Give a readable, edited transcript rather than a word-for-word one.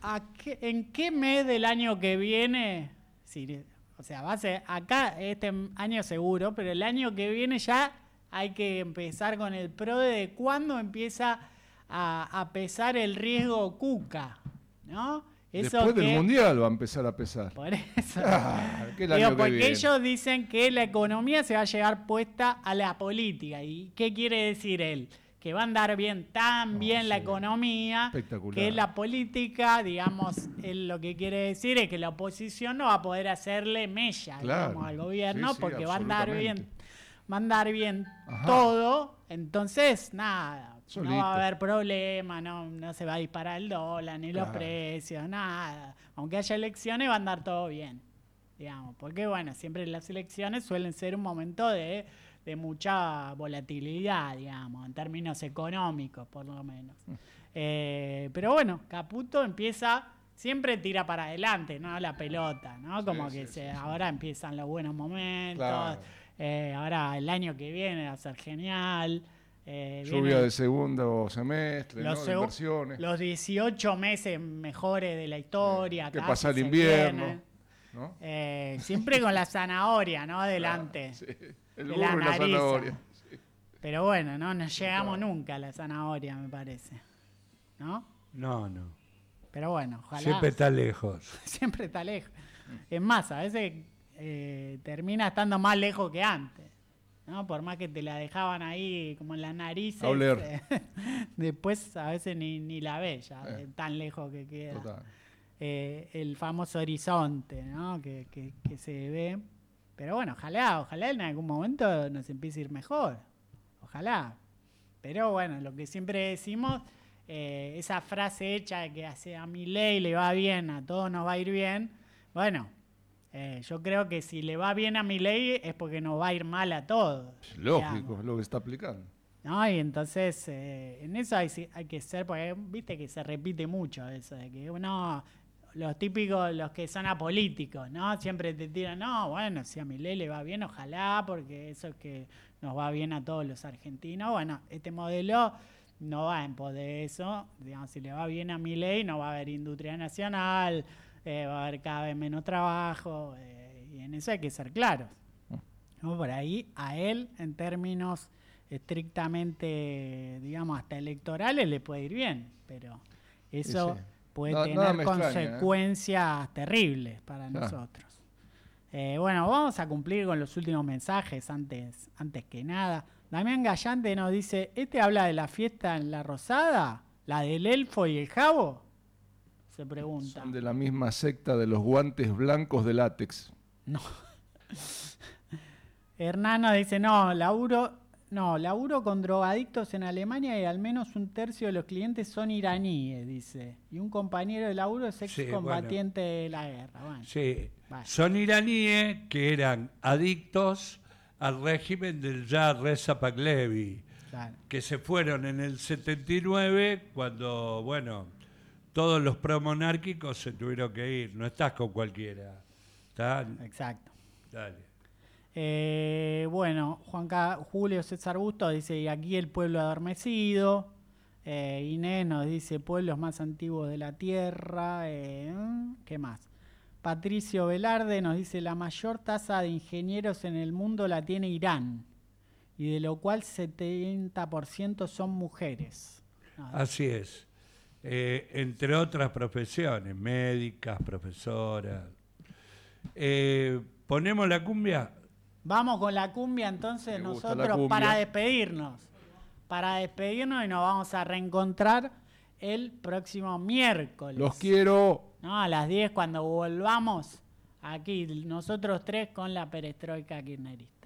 ¿en qué mes del año que viene? Sí, o sea, va a ser acá este año seguro, pero el año que viene ya hay que empezar con el PRODE de cuándo empieza a pesar el riesgo Cuca, ¿no? Eso Después del Mundial va a empezar a pesar. Por eso. Que el año que porque viene. ellos dicen que la economía se va a llegar puesta a la política. ¿Y qué quiere decir él? Que va a andar bien, tan bien la economía, que la política, digamos, él lo que quiere decir es que la oposición no va a poder hacerle mella, digamos, al gobierno, porque va a andar bien todo. Entonces, nada. Solito. No va a haber problema, no se va a disparar el dólar, ni los precios, nada. Aunque haya elecciones, va a andar todo bien, digamos. Porque, bueno, siempre las elecciones suelen ser un momento de mucha volatilidad, digamos, en términos económicos, por lo menos. Pero, bueno, Caputo siempre tira para adelante, ¿no? La pelota, ¿no? Como ahora empiezan los buenos momentos, ahora el año que viene va a ser genial. Lluvia de segundo semestre, ¿no? De inversiones. Los 18 meses mejores de la historia. Que pasa el invierno, ¿no? Siempre con la zanahoria, ¿no? Adelante. El burro y la zanahoria. Sí. Pero bueno, no nos llegamos nunca a la zanahoria, me parece. ¿No? No. Pero bueno, ojalá. Siempre está lejos. Siempre está lejos. Es más, a veces termina estando más lejos que antes. ¿No? Por más que te la dejaban ahí como en las narices, después a veces ni la ves ya, tan lejos que queda. El famoso horizonte, ¿no? que se ve. Pero bueno, ojalá en algún momento nos empiece a ir mejor. Ojalá. Pero bueno, lo que siempre decimos, esa frase hecha de que a Milei le va bien, a todos nos va a ir bien, bueno, yo creo que si le va bien a Milei es porque nos va a ir mal a todos. Lógico, digamos. Es lo que está aplicando. No, y entonces en eso hay que ser, porque viste que se repite mucho eso, de que los típicos, los que son apolíticos, ¿no? Siempre te tiran, no, bueno, si a Milei le va bien, ojalá, porque eso es que nos va bien a todos los argentinos. Bueno, este modelo no va en pos de eso. Digamos, si le va bien a Milei, no va a haber industria nacional, va a haber cada vez menos trabajo, y en eso hay que ser claros, ¿no? Por ahí a él, en términos estrictamente, digamos, hasta electorales, le puede ir bien, pero eso puede tener consecuencias terribles para nosotros. Bueno, vamos a cumplir con los últimos mensajes antes que nada. Damián Gallante nos dice, habla de la fiesta en La Rosada, la del elfo y el jabo. Se pregunta. Son de la misma secta de los guantes blancos de látex. No. Hernán nos dice, laburo con drogadictos en Alemania y al menos un tercio de los clientes son iraníes, dice. Y un compañero de laburo es excombatiente de la guerra. Bueno, sí, son iraníes que eran adictos al régimen del Shah Reza Pahlavi, que se fueron en el 79 cuando, todos los promonárquicos se tuvieron que ir. No estás con cualquiera. ¿Está? Exacto. Dale. Julio César Busto dice, y aquí el pueblo adormecido. Inés nos dice, pueblos más antiguos de la tierra. ¿Qué más? Patricio Velarde nos dice, la mayor tasa de ingenieros en el mundo la tiene Irán, y de lo cual 70% son mujeres. Así es. Entre otras profesiones, médicas, profesoras. ¿Ponemos la cumbia? Vamos con la cumbia entonces nosotros para despedirnos. Y nos vamos a reencontrar el próximo miércoles. Los quiero. A las 10 cuando volvamos aquí, nosotros tres con la perestroika kirchnerista.